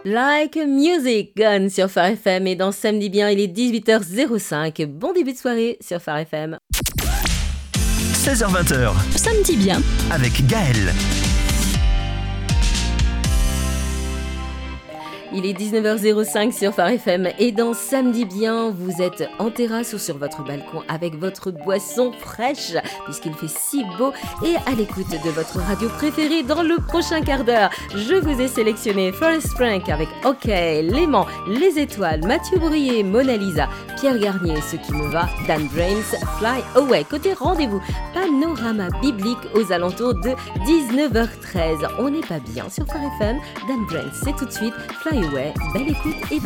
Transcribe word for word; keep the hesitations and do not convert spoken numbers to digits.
Like Music Gun sur Phare F M et dans Samedi Bien, il est dix-huit heures cinq. Bon début de soirée sur Phare F M. seize heures vingt. Samedi Bien avec Gaëlle. Il est dix-neuf heures cinq sur Phare F M et dans Samedi Bien, vous êtes en terrasse ou sur votre balcon avec votre boisson fraîche puisqu'il fait si beau et à l'écoute de votre radio préférée dans le prochain quart d'heure. Je vous ai sélectionné Forest Frank avec OK, Léman, Les Étoiles, Mathieu Bourrier, Mona Lisa, Pierre Garnier, Ce qui me va, Dan Brains, Fly Away. Côté rendez-vous, panorama biblique aux alentours de dix-neuf heures treize. On n'est pas bien sur Phare F M. Dan Brains, c'est tout de suite Fly Away. Belle écoute et